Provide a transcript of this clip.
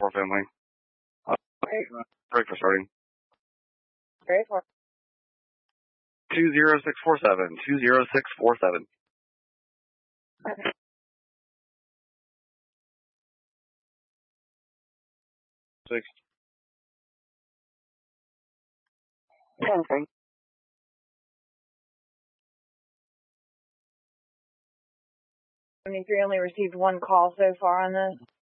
for family. Great. Break for starting. Great for 20647. 20647. okay. Six. 10-3. Only received one call so far on this.